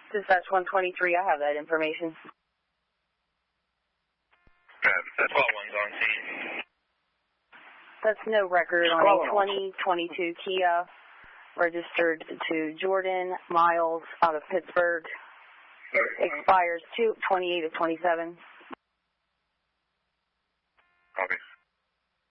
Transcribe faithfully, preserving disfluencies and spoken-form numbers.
Dispatch one twenty-three, I have that information. Okay, that's all one's on scene. That's no record on a twenty twenty-two Kia, registered to Jordan Miles out of Pittsburgh. Expires two twenty-eight of twenty-seven.